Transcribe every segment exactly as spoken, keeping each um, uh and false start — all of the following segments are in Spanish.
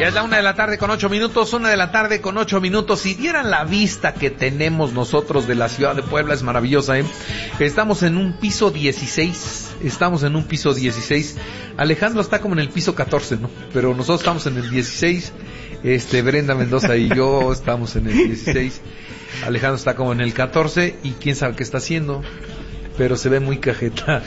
Ya es la una de la tarde con ocho minutos, una de la tarde con ocho minutos. Si vieran la vista que tenemos nosotros de la ciudad de Puebla, es maravillosa, ¿eh? Estamos en un piso dieciséis, estamos en un piso dieciséis. Alejandro está como en el piso catorce, ¿no? Pero nosotros estamos en el dieciséis, este, Brenda Mendoza y yo estamos en el dieciséis. Alejandro está como en el catorce y quién sabe qué está haciendo, pero se ve muy cajeta.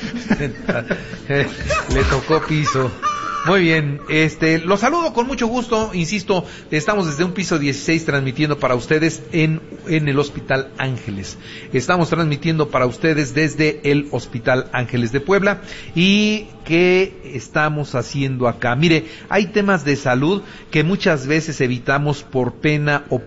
Le tocó piso. Muy bien, este, los saludo con mucho gusto, insisto, estamos desde un piso dieciséis transmitiendo para ustedes en, en el Hospital Ángeles. Estamos transmitiendo para ustedes desde el Hospital Ángeles de Puebla. ¿Y qué estamos haciendo acá? Mire, hay temas de salud que muchas veces evitamos por pena o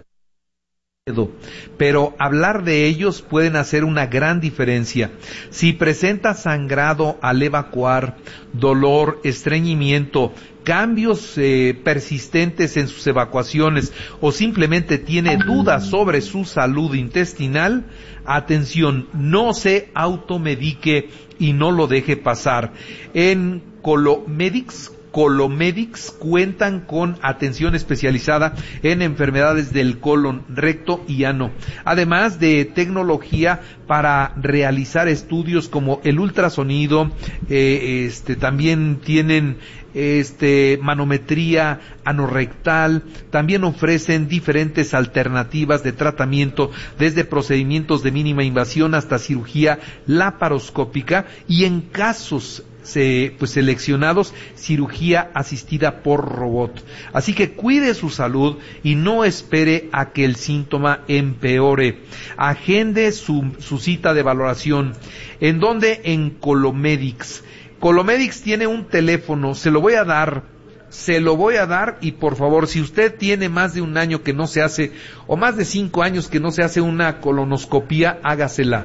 pero hablar de ellos pueden hacer una gran diferencia. Si presenta sangrado al evacuar, dolor, estreñimiento, cambios eh, persistentes en sus evacuaciones o simplemente tiene dudas sobre su salud intestinal, atención, no se automedique y no lo deje pasar. En Colomedics Colomedics cuentan con atención especializada en enfermedades del colon, recto y ano, además de tecnología para realizar estudios como el ultrasonido. eh, este también tienen este manometría anorrectal, también ofrecen diferentes alternativas de tratamiento, desde procedimientos de mínima invasión hasta cirugía laparoscópica y en casos Se, pues seleccionados, cirugía asistida por robot. Así que cuide su salud y no espere a que el síntoma empeore. Agende su, su cita de valoración. ¿En dónde? En Colomedics. Colomedics tiene un teléfono, se lo voy a dar, se lo voy a dar y por favor, si usted tiene más de un año que no se hace, o más de cinco años que no se hace una colonoscopía, hágasela.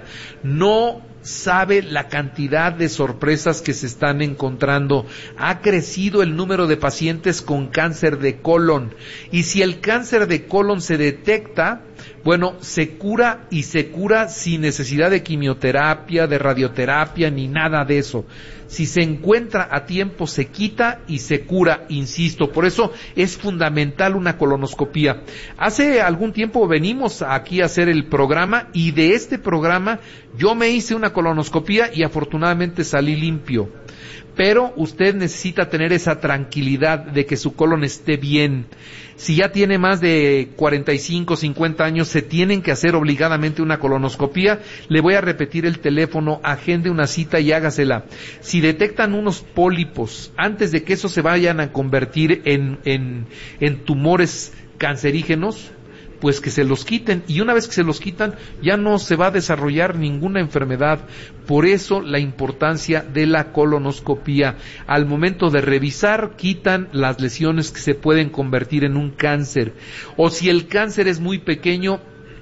No sabe la cantidad de sorpresas que se están encontrando. Ha crecido el número de pacientes con cáncer de colon, y si el cáncer de colon se detecta, bueno, se cura y se cura sin necesidad de quimioterapia, de radioterapia, ni nada de eso. Si se encuentra a tiempo, se quita y se cura, insisto. Por eso es fundamental una colonoscopía. Hace algún tiempo venimos aquí a hacer el programa y de este programa yo me hice una colonoscopía y afortunadamente salí limpio. Pero usted necesita tener esa tranquilidad de que su colon esté bien. Si ya tiene más de cuarenta y cinco, cincuenta años, se tienen que hacer obligadamente una colonoscopía. Le voy a repetir el teléfono, agende una cita y hágasela. Si detectan unos pólipos, antes de que esos se vayan a convertir en, en, en tumores cancerígenos, pues que se los quiten, y una vez que se los quitan ya no se va a desarrollar ninguna enfermedad. Por eso la importancia de la colonoscopía. Al momento de revisar, quitan las lesiones que se pueden convertir en un cáncer, o si el cáncer es muy pequeño,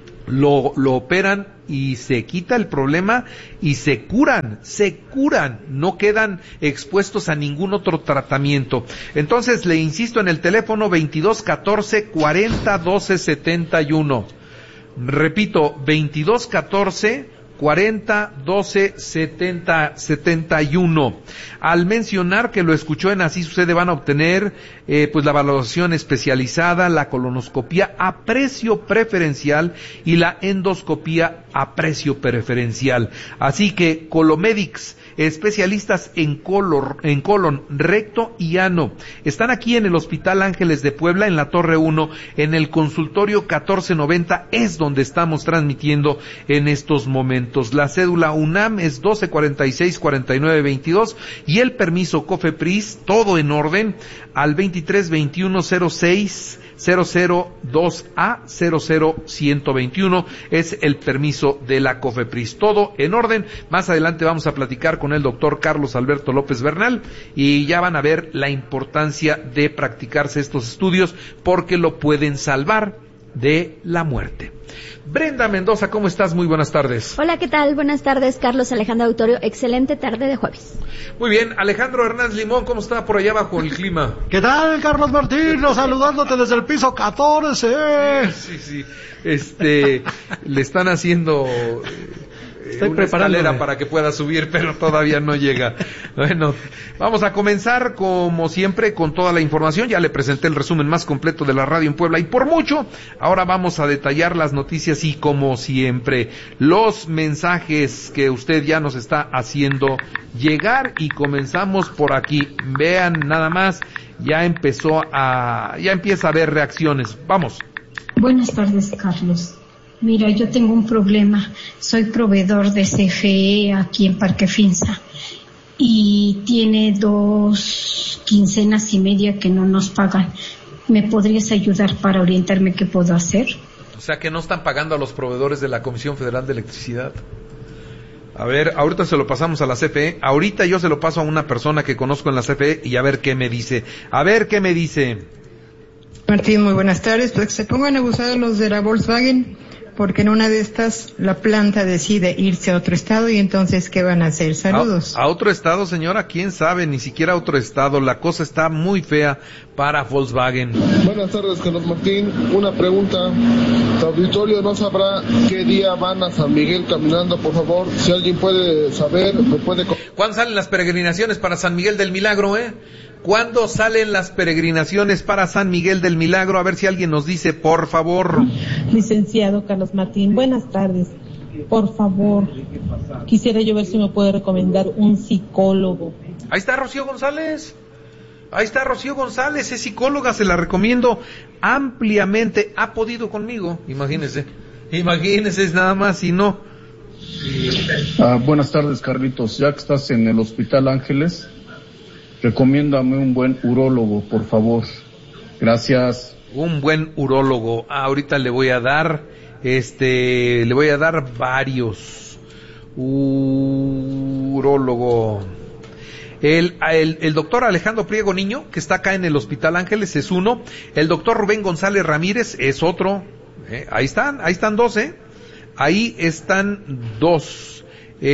lo, lo operan y se quita el problema y se curan, se curan, no quedan expuestos a ningún otro tratamiento. Entonces le insisto en el teléfono veintidós catorce cuarenta doce setenta y uno. Repito, veintidós catorce cuarenta doce setenta setenta y uno. Al mencionar que lo escuchó en Así Sucede, van a obtener eh, pues la valoración especializada, la colonoscopía a precio preferencial y la endoscopía a precio preferencial. Así que Colomedics, especialistas en colon, en colon, recto y ano, están aquí en el Hospital Ángeles de Puebla, en la Torre uno, en el consultorio catorce noventa, es donde estamos transmitiendo en estos momentos. La cédula UNAM es doce cuarenta y seis cuarenta y nueve veintidós y el permiso COFEPRIS, todo en orden, al veintitrés veintiuno cero seis cero cero dos A cero cero ciento veintiuno es el permiso de la COFEPRIS, todo en orden. Más adelante vamos a platicar con el doctor Carlos Alberto López Bernal y ya van a ver la importancia de practicarse estos estudios porque lo pueden salvar de la muerte. Brenda Mendoza, ¿cómo estás? Muy buenas tardes. Hola, ¿qué tal? Buenas tardes, Carlos Alejandro Autorio. Excelente tarde de jueves. Muy bien, Alejandro Hernández Limón, ¿cómo está por allá bajo el clima? ¿Qué tal, Carlos Martino? Saludándote desde el piso catorce. Sí, sí, sí. Este, le están haciendo Estoy una preparándome. escalera para que pueda subir, pero todavía no llega. Bueno, vamos a comenzar como siempre con toda la información. Ya le presenté el resumen más completo de la radio en Puebla y por mucho. Ahora vamos a detallar las noticias y como siempre los mensajes que usted ya nos está haciendo llegar y comenzamos por aquí. Vean nada más, ya empezó a, ya empieza a haber reacciones. Vamos. Buenas tardes, Carlos. Mira, yo tengo un problema. Soy proveedor de C F E aquí en Parque Finza y tiene dos quincenas y media que no nos pagan. ¿Me podrías ayudar para orientarme qué puedo hacer? O sea que no están pagando a los proveedores de la Comisión Federal de Electricidad. A ver, ahorita se lo pasamos a la C F E. Ahorita yo se lo paso a una persona que conozco en la C F E y a ver qué me dice. A ver qué me dice. Martín, muy buenas tardes. Pues que se pongan a abusar los de la Volkswagen, porque en una de estas la planta decide irse a otro estado y entonces ¿qué van a hacer? Saludos. ¿A, a otro estado, señora? ¿Quién sabe? Ni siquiera a otro estado. La cosa está muy fea para Volkswagen. Buenas tardes, Carlos Martín. Una pregunta. ¿Tu auditorio no sabrá qué día van a San Miguel caminando, por favor? Si alguien puede saber, me puede... ¿Cuándo salen las peregrinaciones para San Miguel del Milagro, eh? ¿Cuándo salen las peregrinaciones para San Miguel del Milagro? A ver si alguien nos dice, por favor. Licenciado Carlos Martín, buenas tardes. Por favor, quisiera yo ver si me puede recomendar un psicólogo. Ahí está Rocío González. Ahí está Rocío González, es psicóloga, se la recomiendo ampliamente. Ha podido conmigo, imagínese. Imagínese nada más, si no. Ah, buenas tardes, Carlitos. Ya que estás en el Hospital Ángeles, recomiéndame un buen urólogo, por favor. Gracias. Un buen urólogo. Ah, ahorita le voy a dar, este, le voy a dar varios. Urólogo. El, el, el doctor Alejandro Priego Niño, que está acá en el Hospital Ángeles, es uno. El doctor Rubén González Ramírez es otro. Eh, ahí están, ahí están dos, eh. Ahí están dos.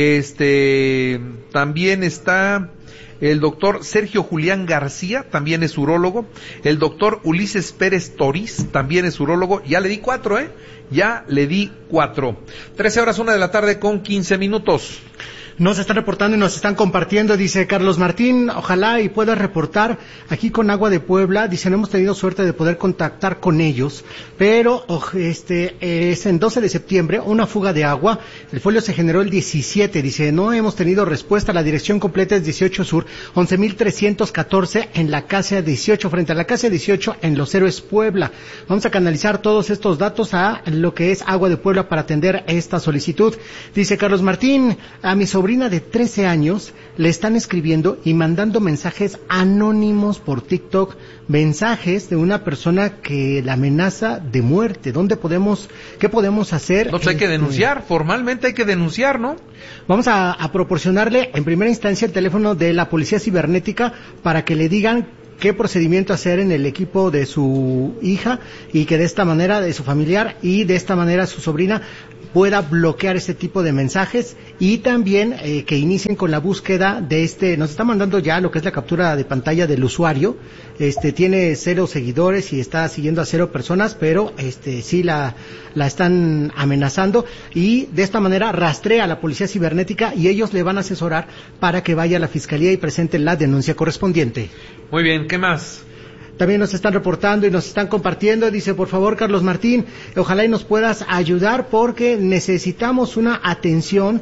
Este, también está el doctor Sergio Julián García, también es urólogo. El doctor Ulises Pérez Toriz, también es urólogo. Ya le di cuatro, ¿eh? Ya le di cuatro. Trece horas, una de la tarde con quince minutos. Nos están reportando y nos están compartiendo, dice Carlos Martín, ojalá y puedas reportar aquí con Agua de Puebla. Dice, no hemos tenido suerte de poder contactar con ellos, pero este es en doce de septiembre, una fuga de agua. El folio se generó el diecisiete, dice, no hemos tenido respuesta. La dirección completa es dieciocho Sur, once mil trescientos catorce en la casa dieciocho, frente a la casa dieciocho en Los Héroes, Puebla. Vamos a canalizar todos estos datos a lo que es Agua de Puebla para atender esta solicitud. Dice Carlos Martín, a mi sobrino de trece años le están escribiendo y mandando mensajes anónimos por TikTok, mensajes de una persona que la amenaza de muerte. ¿Dónde podemos, qué podemos hacer? Entonces hay que denunciar, formalmente hay que denunciar, ¿no? Vamos a, a proporcionarle en primera instancia el teléfono de la Policía Cibernética para que le digan qué procedimiento hacer en el equipo de su hija y que de esta manera, de su familiar y de esta manera su sobrina pueda bloquear este tipo de mensajes y también eh, que inicien con la búsqueda de este, nos está mandando ya lo que es la captura de pantalla del usuario. Este tiene cero seguidores y está siguiendo a cero personas, pero este sí la la están amenazando y de esta manera rastrea a la Policía Cibernética y ellos le van a asesorar para que vaya a la Fiscalía y presente la denuncia correspondiente. Muy bien, ¿qué más? También nos están reportando y nos están compartiendo, dice, por favor, Carlos Martín, ojalá y nos puedas ayudar porque necesitamos una atención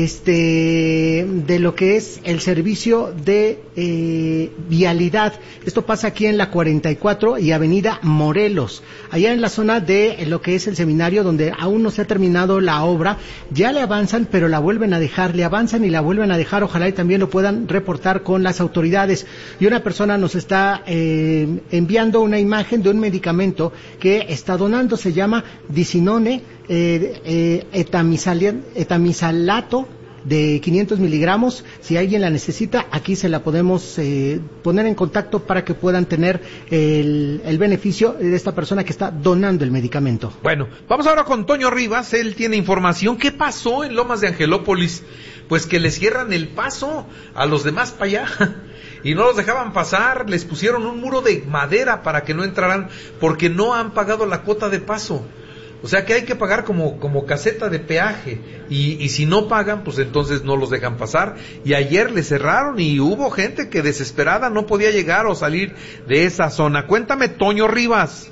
este de lo que es el servicio de eh, vialidad. Esto pasa aquí en la cuarenta y cuatro y Avenida Morelos, allá en la zona de lo que es el seminario donde aún no se ha terminado la obra, ya le avanzan pero la vuelven a dejar, le avanzan y la vuelven a dejar, ojalá y también lo puedan reportar con las autoridades. Y una persona nos está eh, enviando una imagen de un medicamento que está donando, se llama Disinone eh, eh, etamisalian, etamisalato de quinientos miligramos. Si alguien la necesita, aquí se la podemos eh, poner en contacto para que puedan tener el, el beneficio de esta persona que está donando el medicamento. Bueno, vamos ahora con Toño Rivas, él tiene información. ¿Qué pasó en Lomas de Angelópolis? Pues que le cierran el paso a los demás para allá y no los dejaban pasar, les pusieron un muro de madera para que no entraran porque no han pagado la cuota de paso. O sea que hay que pagar como, como caseta de peaje, y, y si no pagan, pues entonces no los dejan pasar. Y ayer le cerraron y hubo gente que desesperada no podía llegar o salir de esa zona. Cuéntame, Toño Rivas.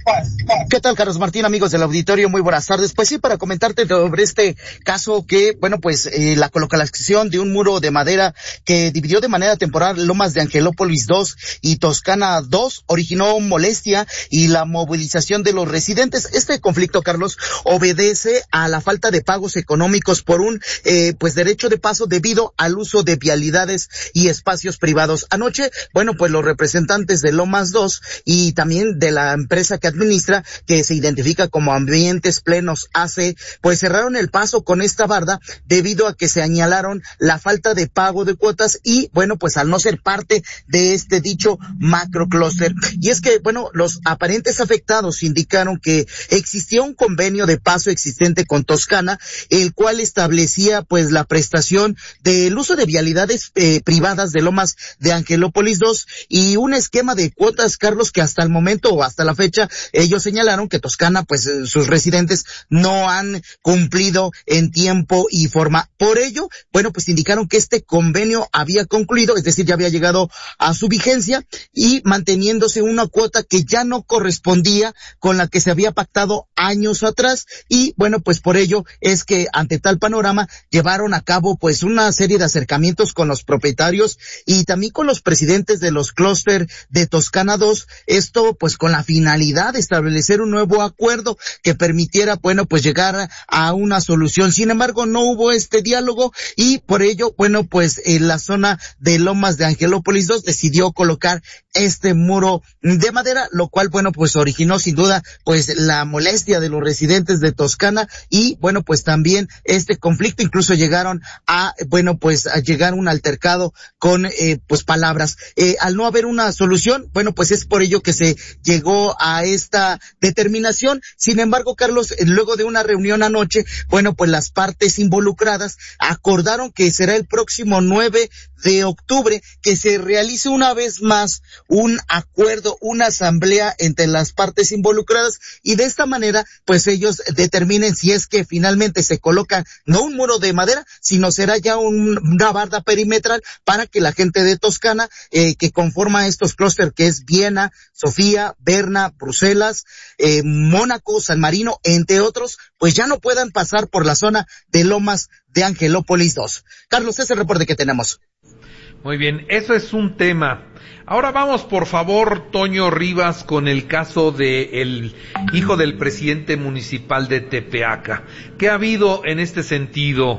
¿Qué tal, Carlos Martín, amigos del auditorio? Muy buenas tardes. Pues sí, para comentarte sobre este caso que, bueno, pues eh, la colocación de un muro de madera que dividió de manera temporal Lomas de Angelópolis dos y Toscana dos originó molestia y la movilización de los residentes. Este conflicto, Carlos, obedece a la falta de pagos económicos por un eh, pues derecho de paso debido al uso de vialidades y espacios privados. Anoche, bueno, pues los representantes de Lomas dos y también de la empresa que administra, que se identifica como Ambientes Plenos A C, pues cerraron el paso con esta barda debido a que se señalaron la falta de pago de cuotas y, bueno, pues al no ser parte de este dicho macroclúster. Y es que, bueno, los aparentes afectados indicaron que existía un convenio de paso existente con Toscana, el cual establecía pues la prestación del uso de vialidades eh, privadas de Lomas de Angelópolis dos y un esquema de cuotas, Carlos, que hasta el momento o hasta la fecha ellos señalaron que Toscana, pues sus residentes no han cumplido en tiempo y forma. Por ello, bueno, pues indicaron que este convenio había concluido, es decir, ya había llegado a su vigencia y manteniéndose una cuota que ya no correspondía con la que se había pactado años atrás y, bueno, pues por ello es que ante tal panorama llevaron a cabo pues una serie de acercamientos con los propietarios y también con los presidentes de los clúster de Toscana dos, esto pues con la finalidad de establecer un nuevo acuerdo que permitiera, bueno, pues llegar a una solución. Sin embargo, no hubo este diálogo y por ello, bueno, pues en la zona de Lomas de Angelópolis dos decidió colocar este muro de madera, lo cual, bueno, pues originó sin duda pues la molestia de los residentes de Toscana y, bueno, pues también este conflicto, incluso llegaron a, bueno, pues a llegar a un altercado con eh, pues palabras. Eh, al no haber una solución, bueno, pues es por ello que se llegó a esta determinación. Sin embargo, Carlos, eh, luego de una reunión anoche, bueno, pues las partes involucradas acordaron que será el próximo nueve de octubre que se realice una vez más un acuerdo, una asamblea entre las partes involucradas y de esta manera pues ellos determinen si es que finalmente se coloca no un muro de madera, sino será ya un, una barda perimetral para que la gente de Toscana eh, que conforma estos clústeres que es Viena, Sofía, Berna, Bruselas, eh, Mónaco, San Marino, entre otros, pues ya no puedan pasar por la zona de Lomas de Angelópolis dos. Carlos, ese es el reporte que tenemos. Muy bien, eso es un tema. Ahora vamos, por favor, Toño Rivas, con el caso de el hijo del presidente municipal de Tepeaca. ¿Qué ha habido en este sentido?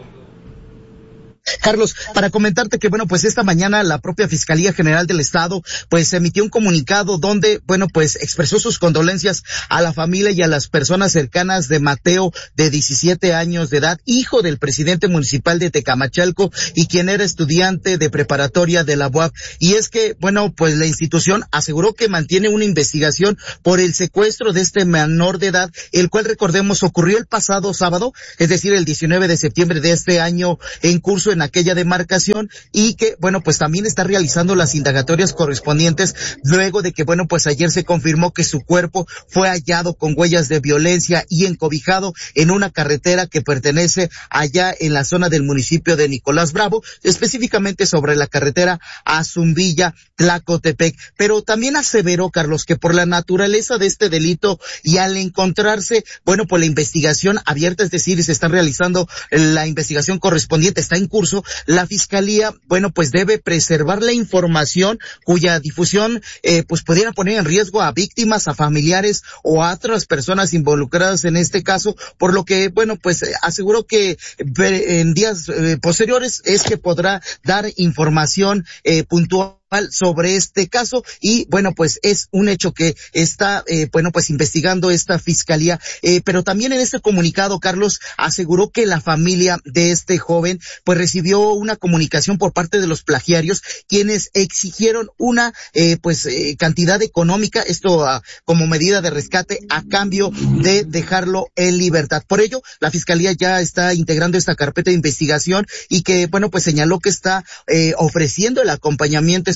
Carlos, para comentarte que, bueno, pues esta mañana la propia Fiscalía General del Estado, pues emitió un comunicado donde, bueno, pues expresó sus condolencias a la familia y a las personas cercanas de Mateo, de diecisiete años de edad, hijo del presidente municipal de Tecamachalco y quien era estudiante de preparatoria de la U A P. Y es que, bueno, pues la institución aseguró que mantiene una investigación por el secuestro de este menor de edad, el cual, recordemos, ocurrió el pasado sábado, es decir, el diecinueve de septiembre de este año, en curso en aquella demarcación y que, bueno, pues también está realizando las indagatorias correspondientes luego de que, bueno, pues ayer se confirmó que su cuerpo fue hallado con huellas de violencia y encobijado en una carretera que pertenece allá en la zona del municipio de Nicolás Bravo, específicamente sobre la carretera a Zumbilla, Tlacotepec. Pero también aseveró, Carlos, que por la naturaleza de este delito y al encontrarse, bueno, pues la investigación abierta, es decir, se está realizando la investigación correspondiente, está en curso, la Fiscalía, bueno, pues debe preservar la información cuya difusión, eh, pues pudiera poner en riesgo a víctimas, a familiares o a otras personas involucradas en este caso, por lo que, bueno, pues eh, aseguró que eh, en días eh, posteriores es que podrá dar información eh, puntual sobre este caso y bueno, pues es un hecho que está eh, bueno, pues investigando esta fiscalía, eh, pero también en este comunicado, Carlos, aseguró que la familia de este joven pues recibió una comunicación por parte de los plagiarios, quienes exigieron una eh, pues eh, cantidad económica, esto uh, como medida de rescate a cambio de dejarlo en libertad. Por ello, la fiscalía ya está integrando esta carpeta de investigación y que, bueno, pues señaló que está eh, ofreciendo el acompañamiento especial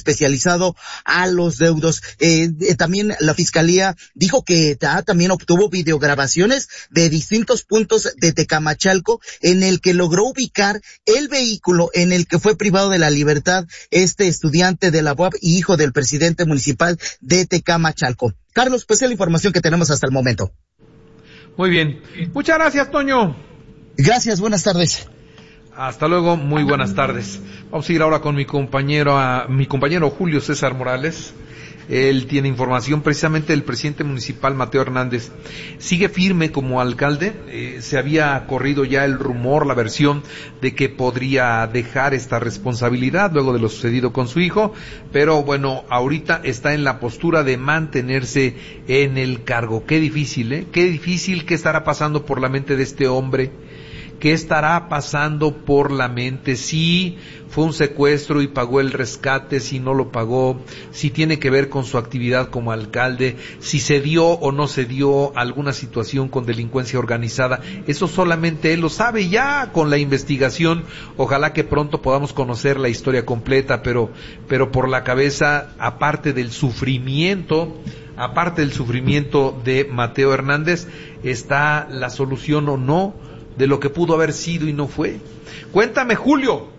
especializado a los deudos. Eh, eh, también la fiscalía dijo que ah, también obtuvo videograbaciones de distintos puntos de Tecamachalco en el que logró ubicar el vehículo en el que fue privado de la libertad este estudiante de la U A P y hijo del presidente municipal de Tecamachalco. Carlos, pues es la información que tenemos hasta el momento. Muy bien. Muchas gracias, Toño. Gracias, buenas tardes. Hasta luego, muy buenas tardes. Vamos a ir ahora con mi compañero, a, mi compañero Julio César Morales. Él tiene información precisamente del presidente municipal Mateo Hernández. Sigue firme como alcalde. Eh, se había corrido ya el rumor, la versión de que podría dejar esta responsabilidad luego de lo sucedido con su hijo, pero bueno, ahorita está en la postura de mantenerse en el cargo. Qué difícil, ¿eh? Qué difícil. ¿Qué estará pasando por la mente de este hombre? ¿Qué estará pasando por la mente? Si fue un secuestro y pagó el rescate, si no lo pagó, si tiene que ver con su actividad como alcalde, si se dio o no se dio alguna situación con delincuencia organizada. Eso solamente él lo sabe. Ya con la investigación, ojalá que pronto podamos conocer la historia completa, pero, pero por la cabeza, aparte del sufrimiento, aparte del sufrimiento de Mateo Hernández, está la solución o no de lo que pudo haber sido y no fue. Cuéntame, Julio.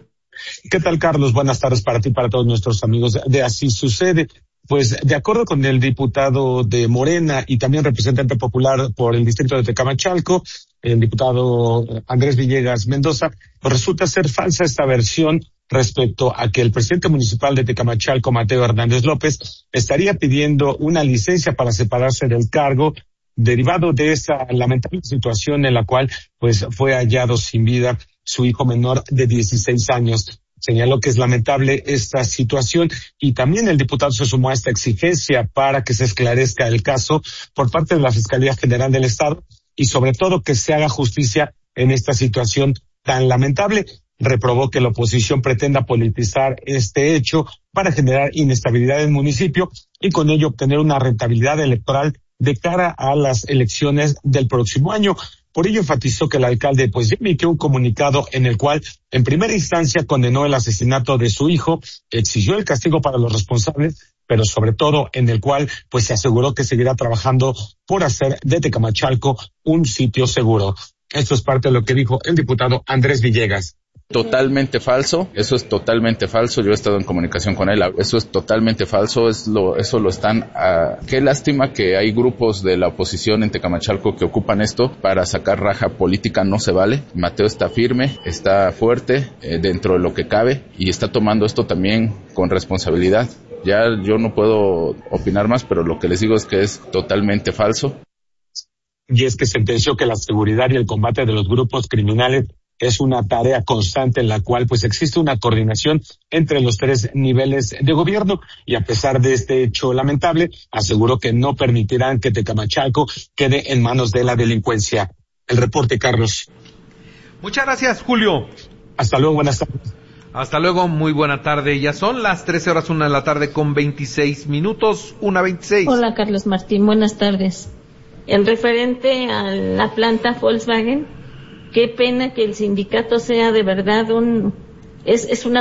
¿Qué tal, Carlos? Buenas tardes para ti y para todos nuestros amigos de Así Sucede. Pues de acuerdo con el diputado de Morena y también representante popular por el distrito de Tecamachalco, el diputado Andrés Villegas Mendoza, pues resulta ser falsa esta versión respecto a que el presidente municipal de Tecamachalco, Mateo Hernández López, estaría pidiendo una licencia para separarse del cargo derivado de esa lamentable situación en la cual pues fue hallado sin vida su hijo menor de dieciséis años. Señaló que es lamentable esta situación y también el diputado se sumó a esta exigencia para que se esclarezca el caso por parte de la Fiscalía General del Estado y sobre todo que se haga justicia en esta situación tan lamentable. Reprobó que la oposición pretenda politizar este hecho para generar inestabilidad en el municipio y con ello obtener una rentabilidad electoral de cara a las elecciones del próximo año. Por ello enfatizó que el alcalde pues ya emitió un comunicado en el cual en primera instancia condenó el asesinato de su hijo, exigió el castigo para los responsables, pero sobre todo en el cual pues se aseguró que seguirá trabajando por hacer de Tecamachalco un sitio seguro. Esto es parte de lo que dijo el diputado Andrés Villegas. Totalmente falso, eso es totalmente falso, yo he estado en comunicación con él, eso es totalmente falso, es lo, eso lo están, uh, qué lástima que hay grupos de la oposición en Tecamachalco que ocupan esto para sacar raja política, no se vale. Mateo está firme, está fuerte, eh, dentro de lo que cabe y está tomando esto también con responsabilidad. Ya yo no puedo opinar más, pero lo que les digo es que es totalmente falso. Y es que sentenció que la seguridad y el combate de los grupos criminales es una tarea constante en la cual pues existe una coordinación entre los tres niveles de gobierno y a pesar de este hecho lamentable, aseguró que no permitirán que Tecamachalco quede en manos de la delincuencia. El reporte, Carlos. Muchas gracias, Julio. Hasta luego, buenas tardes. Hasta luego, muy buena tarde. Ya son las trece horas, una de la tarde con veintiséis minutos, una veintiséis. Hola, Carlos Martín, buenas tardes. En referente a la planta Volkswagen, qué pena que el sindicato sea de verdad un, es, es una